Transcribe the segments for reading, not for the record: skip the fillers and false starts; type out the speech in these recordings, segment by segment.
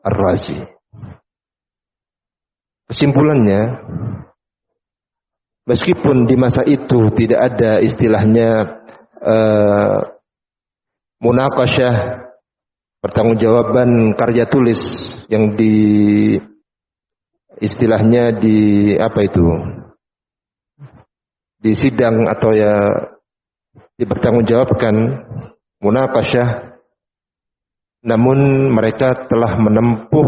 Ar-Razi. Kesimpulannya, meskipun di masa itu tidak ada istilahnya munaqasyah, pertanggungjawaban karya tulis yang istilahnya di sidang atau ya dipertanggungjawabkan munaqasyah, namun mereka telah menempuh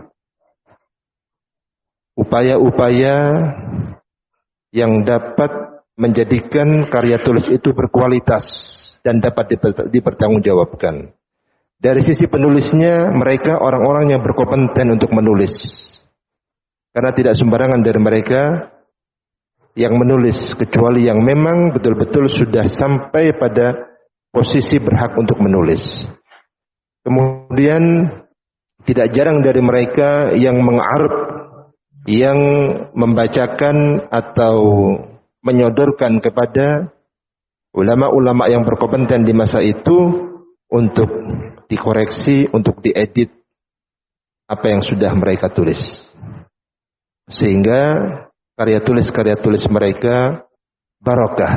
upaya-upaya yang dapat menjadikan karya tulis itu berkualitas dan dapat dipertanggungjawabkan. Dari sisi penulisnya, mereka orang-orang yang berkompeten untuk menulis. Karena tidak sembarangan dari mereka yang menulis, kecuali yang memang betul-betul sudah sampai pada posisi berhak untuk menulis. Kemudian tidak jarang dari mereka yang mengarep, yang membacakan atau menyodorkan kepada ulama-ulama yang berkompeten di masa itu untuk dikoreksi, untuk diedit apa yang sudah mereka tulis. Sehingga karya tulis mereka barokah.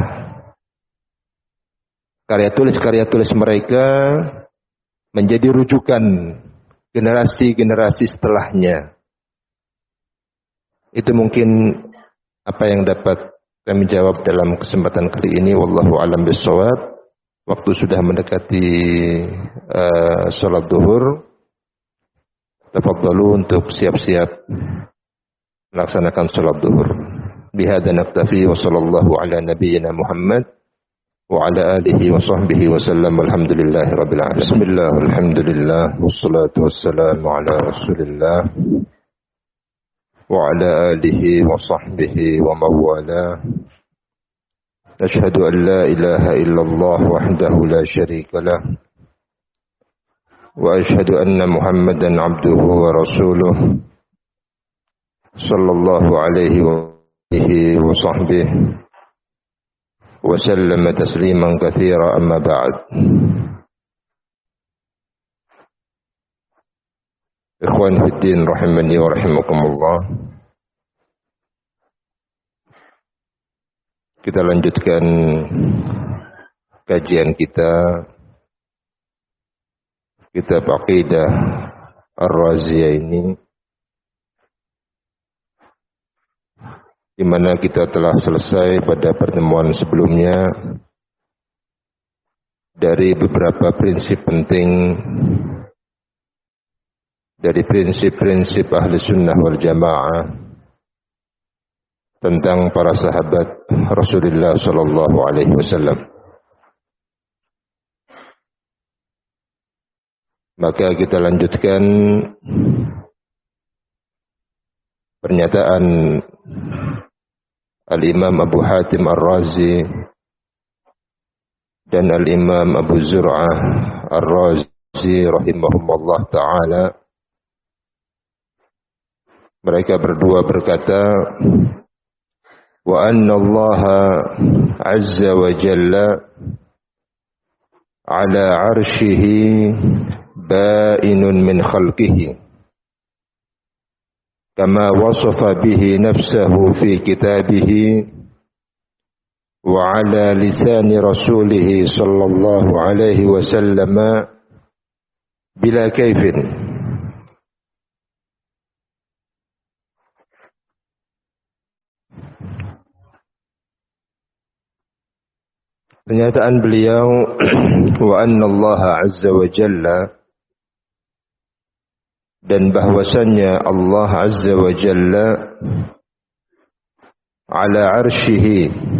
Karya tulis mereka menjadi rujukan generasi-generasi setelahnya. Itu mungkin apa yang dapat kami jawab dalam kesempatan kali ini. Wallahu a'lam bishawab. Waktu sudah mendekati salat zuhur. Tafadhalu untuk siap-siap melaksanakan salat zuhur. Bihadza naktafi wa sallallahu ala nabiyyina Muhammad wa ala alihi wa sahbihi wa sallam. Alhamdulillahi rabbil alamin. Bismillah, alhamdulillah, wassalatu wassalamu ala Rasulillah wa ala alihi wa sahbihi wa mawala. أشهد أن لا إله إلا الله وحده لا شريك له وأشهد أن محمدا عبده ورسوله صلى الله عليه وصحبه وسلم تسليما كثيرا. أما بعد. إخوان في الدين رحمني ورحمكم الله. Kita lanjutkan kajian kita kitab Aqidah Ar-Raziyah ini, di mana kita telah selesai pada pertemuan sebelumnya dari beberapa prinsip penting dari prinsip-prinsip Ahli Sunnah wal Jamaah tentang para sahabat Rasulullah sallallahu alaihi wasallam. Maka kita lanjutkan pernyataan Al-Imam Abu Hatim Ar-Razi dan Al-Imam Abu Zur'ah Ar-Razi rahimahumullah ta'ala. Mereka berdua berkata, وأن الله عز وجل على عرشه بائن من خلقه كما وصف به نفسه في كتابه وعلى لسان رسوله صلى الله عليه وسلم بلا كيف. Pernyataan beliau, wa anna Allah azza wa jalla, dan bahwasannya Allah azza wa jalla ala arsyihi,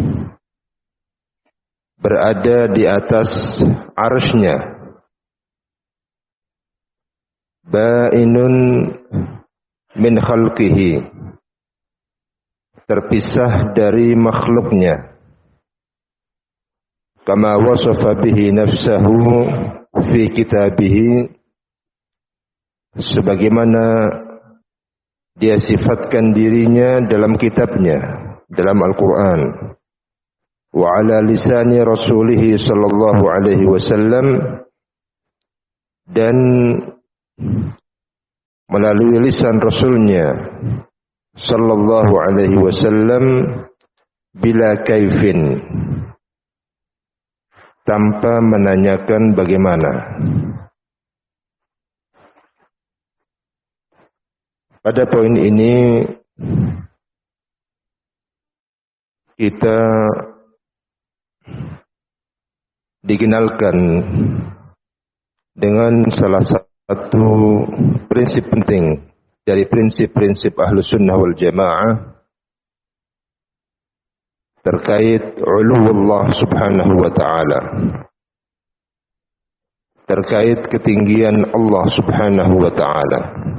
berada di atas arsy-Nya, ba'inun min khalqihi, terpisah dari makhluknya, kama wasafa bihi nafsahu fi kitabihi, sebagaimana dia sifatkan dirinya dalam kitabnya, dalam Al-Quran. Wa ala lisani rasulih sallallahu alaihi wasallam, dan melalui lisan Rasulnya sallallahu alaihi wasallam bila kaifin, tanpa menanyakan bagaimana. Pada poin ini kita dikenalkan dengan salah satu prinsip penting dari prinsip-prinsip Ahlus Sunnah wal Jamaah terkait uluwullah subhanahu wa ta'ala, terkait ketinggian Allah subhanahu wa ta'ala.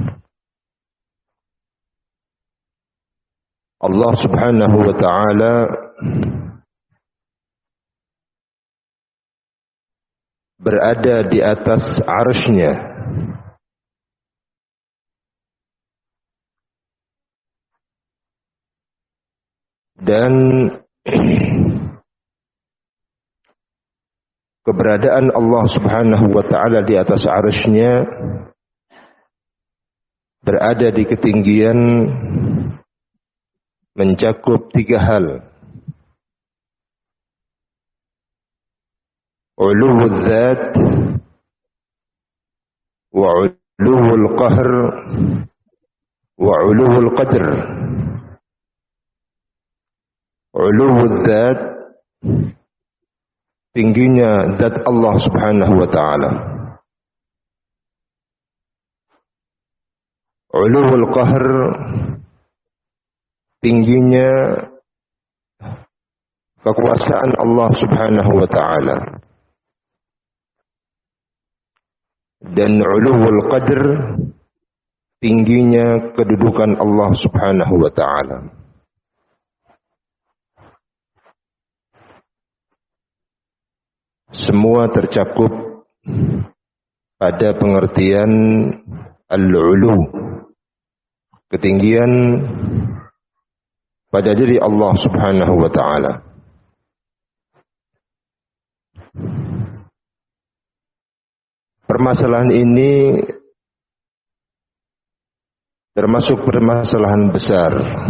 Allah subhanahu wa ta'ala berada di atas arsy-Nya, dan keberadaan Allah subhanahu wa ta'ala di atas arsy-Nya berada di ketinggian mencakup tiga hal: uluwul dzat, wa uluwul qahr, wa uluwul qadr. Uluwul dzat, tingginya zat Allah subhanahu wa ta'ala. Uluwul qahr, tingginya kekuasaan Allah subhanahu wa ta'ala. Dan uluwul qadr, tingginya kedudukan Allah subhanahu wa ta'ala. Semua tercakup pada pengertian al-ulu, ketinggian pada diri Allah subhanahu wa ta'ala. Permasalahan ini termasuk permasalahan besar,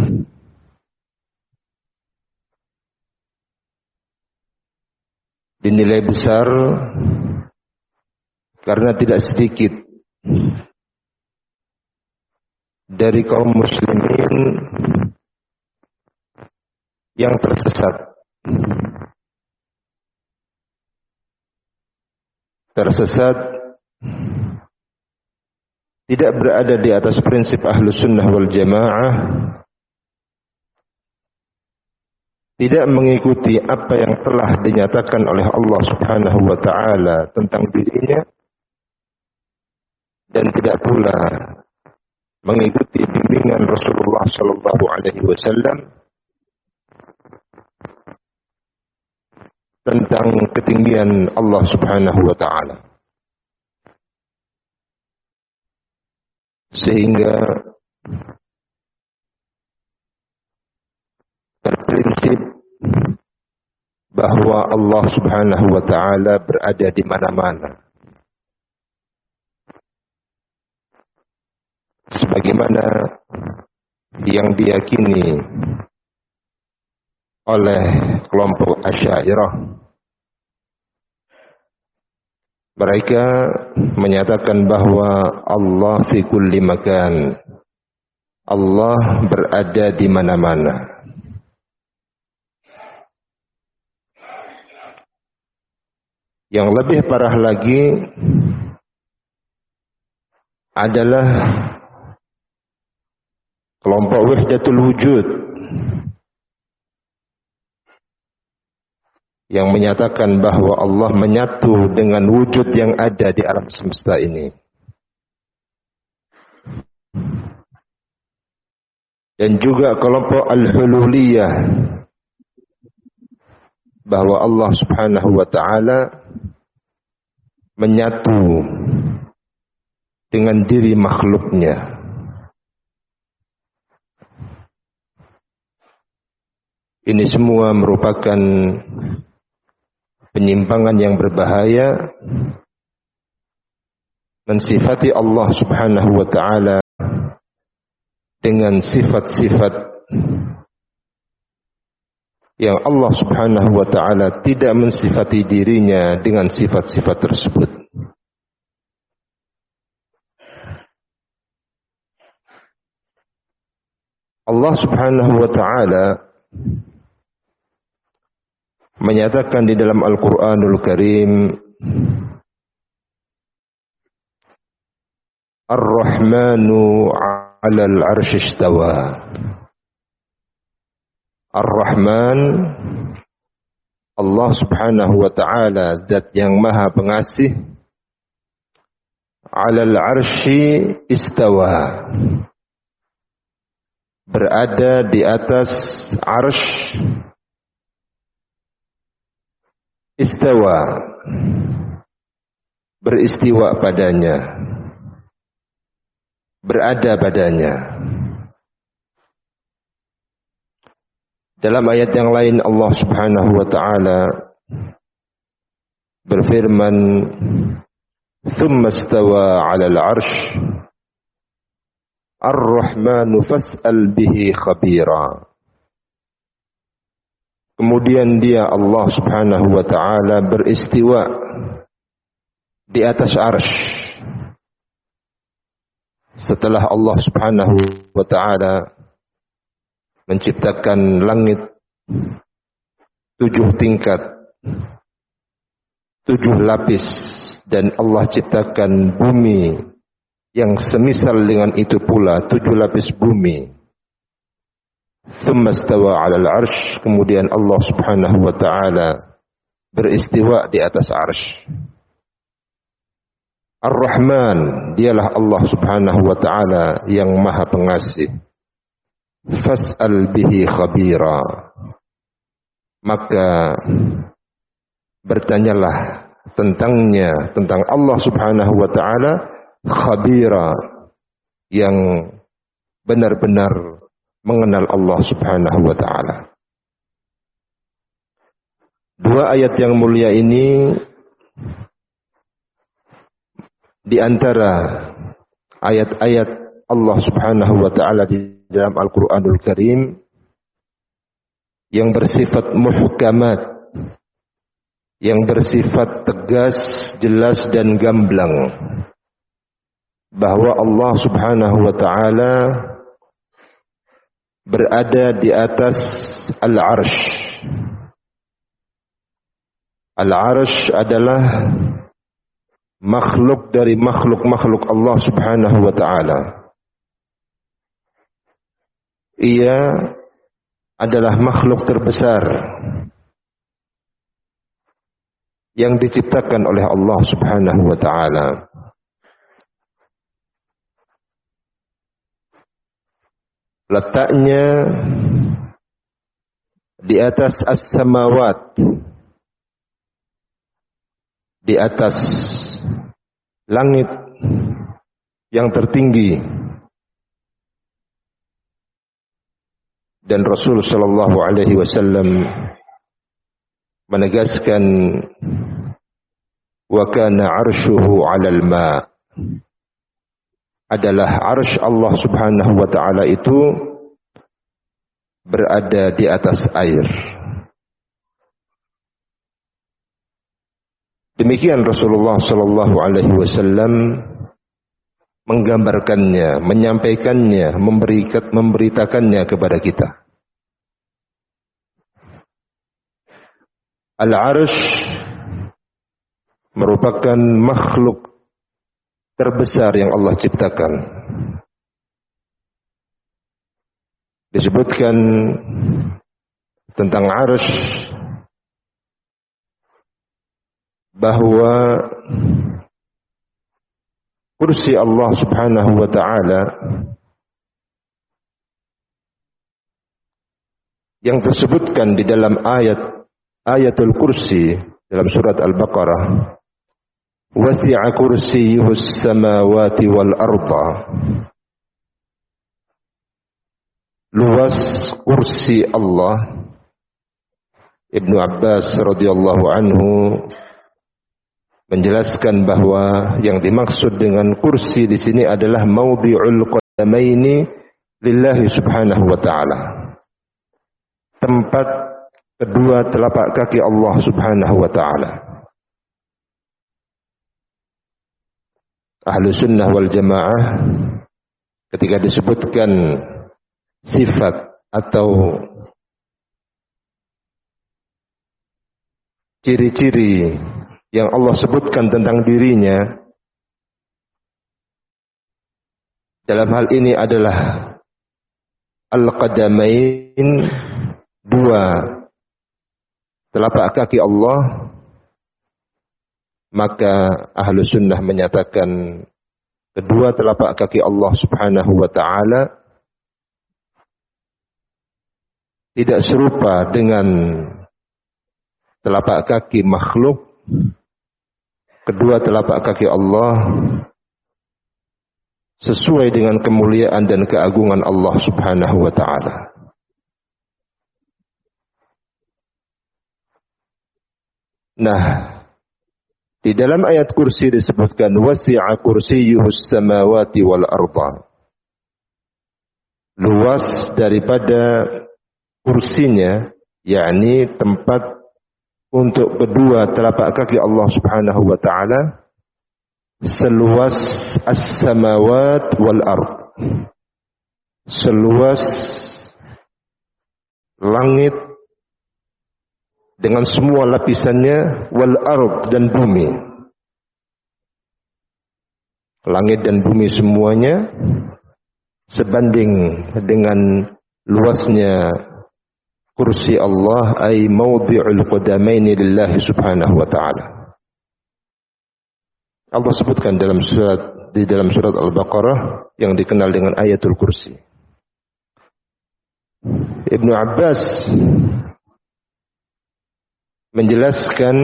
dinilai besar karena tidak sedikit dari kaum muslimin yang tersesat, tidak berada di atas prinsip Ahlus Sunnah wal Jamaah, tidak mengikuti apa yang telah dinyatakan oleh Allah subhanahu wa ta'ala tentang dirinya, dan tidak pula mengikuti bimbingan Rasulullah sallallahu alaihi wasallam tentang ketinggian Allah subhanahu wa ta'ala. Sehingga berprinsip bahwa Allah subhanahu wa ta'ala berada di mana-mana, sebagaimana yang diyakini oleh kelompok Asy'ariyah. Mereka menyatakan bahwa Allah fi kulli makan, Allah berada di mana-mana. Yang lebih parah lagi adalah kelompok Wahdatul Wujud yang menyatakan bahwa Allah menyatu dengan wujud yang ada di alam semesta ini. Dan juga kelompok Al-Hululiyah, bahwa Allah subhanahu wa ta'ala menyatu dengan diri makhluknya. Ini semua merupakan penyimpangan yang berbahaya, mensifati Allah subhanahu wa ta'ala dengan sifat-sifat yang Allah Subhanahu wa ta'ala tidak mensifati dirinya dengan sifat-sifat tersebut. Allah Subhanahu wa ta'ala menyatakan di dalam Al-Quranul Karim, Ar-Rahmanu 'alal 'arsy istawa. Ar-Rahman, Allah Subhanahu wa ta'ala, zat yang maha pengasih, 'alal 'arsy istawa, berada di atas arsy. Istawa, beristiwa padanya, berada padanya. Dalam ayat yang lain Allah Subhanahu wa ta'ala berfirman, "Tsumma istawa 'alal 'arsy, Ar-Rahmanu fas'al bihi khabira." Kemudian dia Allah Subhanahu wa ta'ala beristiwa di atas arsy. Setelah Allah Subhanahu wa ta'ala menciptakan langit 7 tingkat, 7 lapis, dan Allah ciptakan bumi yang semisal dengan itu pula, 7 lapis bumi. Tsumma istawa 'alal 'arsy, kemudian Allah Subhanahu wa ta'ala beristiwa di atas arsy. Ar-Rahman, dialah Allah Subhanahu wa ta'ala yang maha pengasih. Fas'al bihi khabira, maka bertanyalah tentangnya, tentang Allah Subhanahu wa ta'ala, khabira, yang benar-benar mengenal Allah Subhanahu wa ta'ala. 2 ayat yang mulia ini di antara ayat-ayat Allah Subhanahu wa ta'ala di dalam Al-Quranul Karim yang bersifat muhkamat, yang bersifat tegas, jelas dan gamblang, bahwa Allah Subhanahu wa ta'ala berada di atas Al-Arsy. Al-Arsy adalah makhluk dari makhluk-makhluk Allah Subhanahu wa ta'ala. Ia adalah makhluk terbesar yang diciptakan oleh Allah Subhanahu wa ta'ala. Letaknya di atas as-samawat, di atas langit yang tertinggi. Dan Rasul sallallahu alaihi wasallam menegaskan, wa kana 'arshuhu 'alal ma', adalah arsy Allah Subhanahu wa ta'ala itu berada di atas air. Demikian Rasulullah sallallahu alaihi wasallam menggambarkannya, menyampaikannya, memberitakannya kepada kita. Al-Arsy merupakan makhluk terbesar yang Allah ciptakan. Disebutkan tentang Arsy bahwa kursi Allah Subhanahu wa ta'ala yang tersebutkan di dalam ayatul kursi dalam surat Al-Baqarah, wasi'a kursiyyuhus samawati wal arda, luas kursi Allah. Ibnu Abbas radhiyallahu anhu menjelaskan bahwa yang dimaksud dengan kursi di sini adalah maudhi'ul qadamaini lillahi subhanahu wa ta'ala. Tempat kedua telapak kaki Allah subhanahu wa ta'ala. Ahlu sunnah wal jamaah ketika disebutkan sifat atau ciri-ciri yang Allah sebutkan tentang dirinya, dalam hal ini adalah al-qadamain, dua telapak kaki Allah, maka ahlu sunnah menyatakan kedua telapak kaki Allah subhanahu wa ta'ala tidak serupa dengan telapak kaki makhluk. Kedua telapak kaki Allah sesuai dengan kemuliaan dan keagungan Allah subhanahu wa ta'ala. Nah, di dalam ayat kursi disebutkan wasi'a kursiyyuhus samawati wal arda. Luas daripada kursinya, yakni tempat untuk kedua telapak kaki Allah subhanahu wa ta'ala, seluas as-samawat wal ard. Seluas langit dengan semua lapisannya, wal ard, dan bumi. Langit dan bumi semuanya sebanding dengan luasnya kursi Allah, ay mawdi'ul qadamaini lillahi subhanahu wa ta'ala. Allah sebutkan di dalam surat Al-Baqarah yang dikenal dengan ayatul kursi. Ibnu Abbas menjelaskan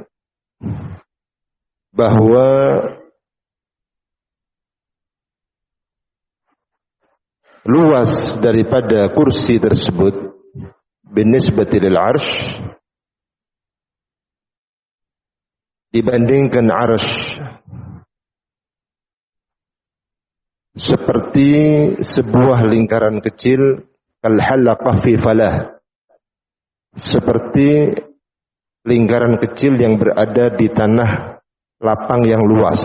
bahwa luas daripada kursi tersebut binisbati lil arsh dibandingkan arsh seperti sebuah lingkaran kecil, kal halaqah fi falah, seperti lingkaran kecil yang berada di tanah lapang yang luas.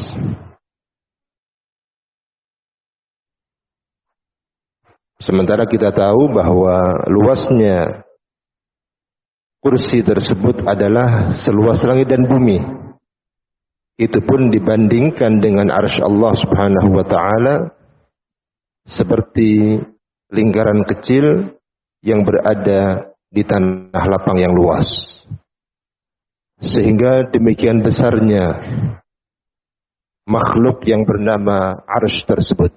Sementara kita tahu bahwa luasnya kursi tersebut adalah seluas langit dan bumi. Itu pun dibandingkan dengan arsy Allah subhanahu wa ta'ala seperti lingkaran kecil yang berada di tanah lapang yang luas. Sehingga demikian besarnya makhluk yang bernama arsy tersebut.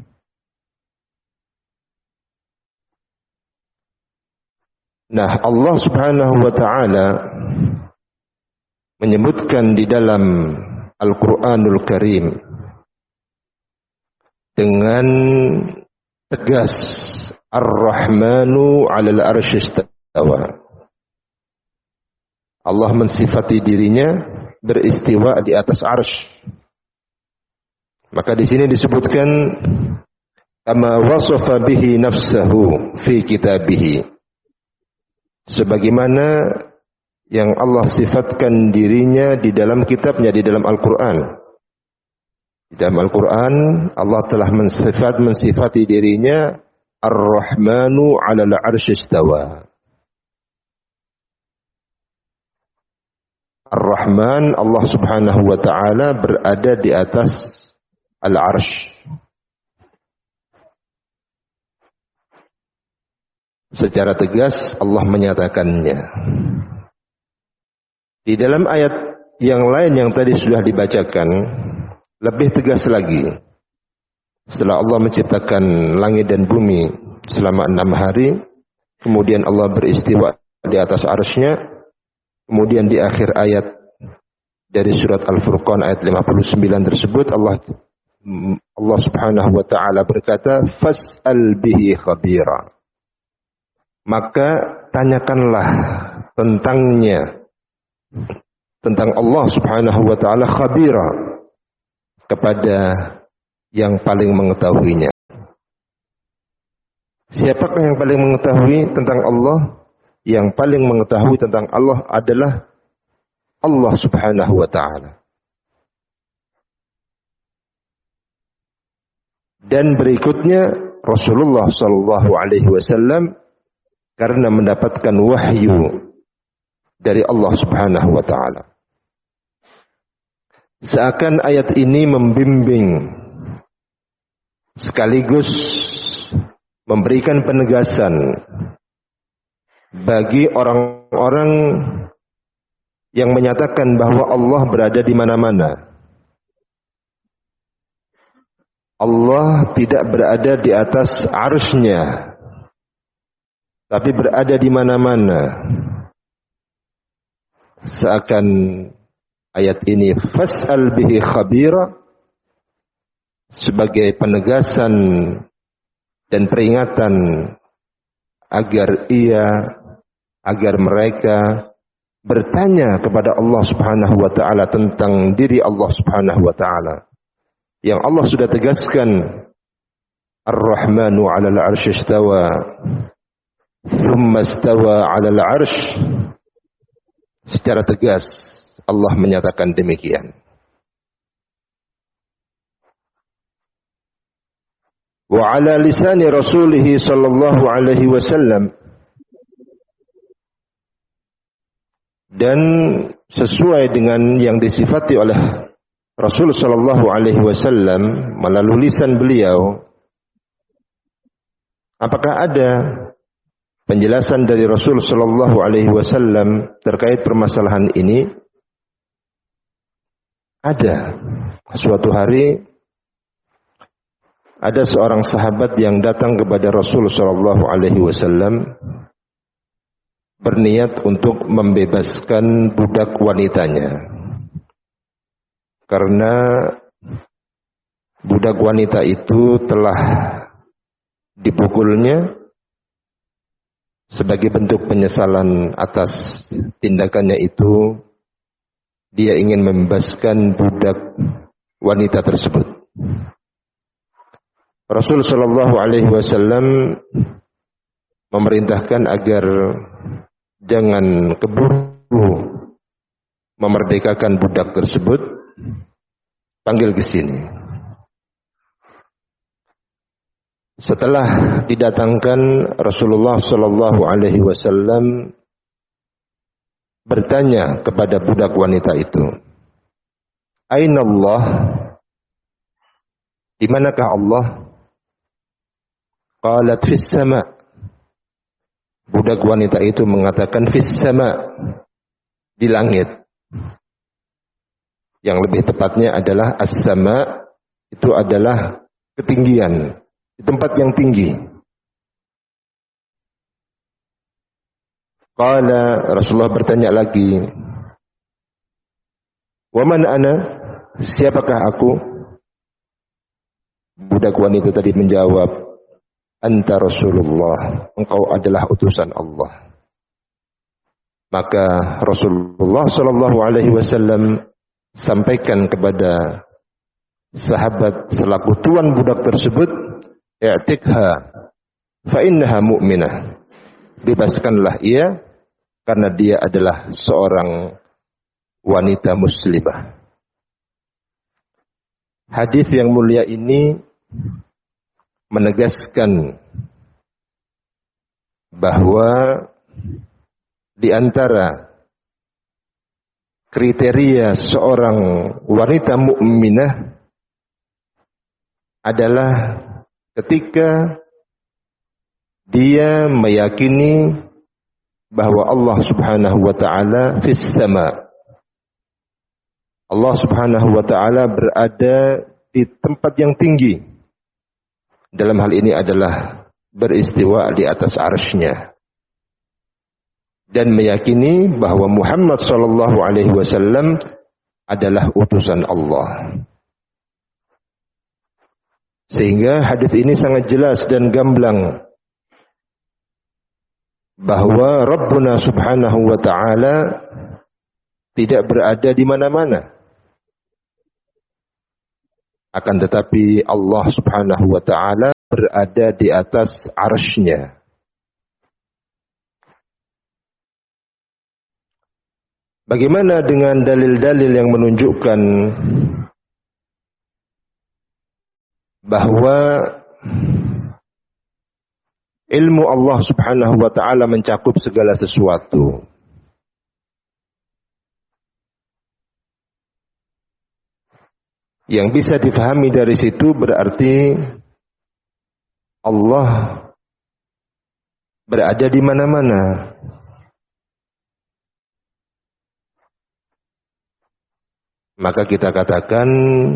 Nah, Allah subhanahu wa ta'ala menyebutkan di dalam Al-Quranul Karim dengan tegas, Ar-Rahmanu 'alal 'arsy istawa. Allah mensifati dirinya beristiwa di atas arsy. Maka di sini disebutkan kama wasafa bihi nafsahu fi kitabih. Sebagaimana yang Allah sifatkan dirinya di dalam kitabnya, di dalam Al-Quran. Di dalam Al-Quran Allah telah mensifati dirinya Ar-Rahmanu 'alal 'arsy istawa. Ar-Rahman, Allah subhanahu wa ta'ala berada di atas Al-Arsh. Secara tegas Allah menyatakannya. Di dalam ayat yang lain yang tadi sudah dibacakan, lebih tegas lagi. Setelah Allah menciptakan langit dan bumi selama 6 hari, kemudian Allah beristiwa di atas arsy-Nya, kemudian di akhir ayat dari surat Al-Furqan ayat 59 tersebut Allah subhanahu wa ta'ala berkata, fas'al bihi khabira. Maka tanyakanlah tentangnya, tentang Allah subhanahu wa ta'ala khabira, kepada yang paling mengetahuinya. Siapakah yang paling mengetahui tentang Allah? Yang paling mengetahui tentang Allah adalah Allah Subhanahu wa ta'ala. Dan berikutnya Rasulullah sallallahu alaihi wasallam karena mendapatkan wahyu dari Allah Subhanahu wa ta'ala. Seakan ayat ini membimbing sekaligus memberikan penegasan bagi orang-orang yang menyatakan bahwa Allah berada di mana-mana. Allah tidak berada di atas arsy-Nya, tapi berada di mana-mana. Seakan ayat ini fas'al bihi khabira sebagai penegasan dan peringatan agar mereka bertanya kepada Allah Subhanahu wa ta'ala tentang diri Allah Subhanahu wa ta'ala. Yang Allah sudah tegaskan, Ar-Rahmanu 'alal 'arsy istawa, tsumma istawa 'alal 'arsy. Secara tegas Allah menyatakan demikian. Wa 'ala lisani Rasulih sallallahu alaihi wasallam, dan sesuai dengan yang disifati oleh Rasul sallallahu alaihi wasallam melalui lisan beliau. Apakah ada penjelasan dari Rasul sallallahu alaihi wasallam terkait permasalahan ini? Ada. Suatu hari ada seorang sahabat yang datang kepada Rasul sallallahu alaihi wasallam berniat untuk membebaskan budak wanitanya. Karena budak wanita itu telah dipukulnya sebagai bentuk penyesalan atas tindakannya itu, dia ingin membebaskan budak wanita tersebut. Rasul sallallahu alaihi wasallam memerintahkan agar jangan keburu memerdekakan budak tersebut. Panggil ke sini. Setelah didatangkan, Rasulullah sallallahu alaihi wasallam bertanya kepada budak wanita itu, "Aina Allah?" Di manakah Allah? Qalat fis sama. Budak wanita itu mengatakan fis sama, di langit. Yang lebih tepatnya adalah as-sama, itu adalah ketinggian, di tempat yang tinggi. Qala, Rasulullah bertanya lagi, "Wa man ana?" Siapakah aku? Budak wanita tadi menjawab, "Anta Rasulullah, engkau adalah utusan Allah." Maka Rasulullah sallallahu alaihi wasallam sampaikan kepada sahabat selaku tuan budak tersebut, "I'tikha fa innaha mu'minah." Bebaskanlah ia karena dia adalah seorang wanita muslimah. Hadis yang mulia ini menegaskan bahwa di antara kriteria seorang wanita mukminah adalah ketika dia meyakini bahwa Allah Subhanahu wa taala fis sama. Allah Subhanahu wa taala berada di tempat yang tinggi. Dalam hal ini adalah beristiwa di atas arsy-Nya. Dan meyakini bahwa Muhammad sallallahu alaihi wasallam adalah utusan Allah. Sehingga hadis ini sangat jelas dan gamblang bahwa Rabbuna Subhanahu wa taala tidak berada di mana-mana. Akan tetapi Allah Subhanahu wa taala berada di atas arsy-Nya. Bagaimana dengan dalil-dalil yang menunjukkan bahwa ilmu Allah Subhanahu wa taala mencakup segala sesuatu? Yang bisa difahami dari situ berarti Allah berada di mana-mana. Maka kita katakan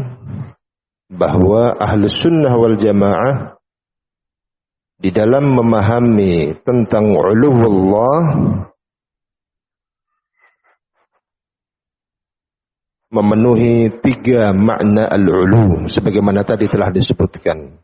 bahwa Ahlus Sunnah wal Jamaah di dalam memahami tentang uluwullah memenuhi 3 makna al-ulu sebagaimana tadi telah disebutkan.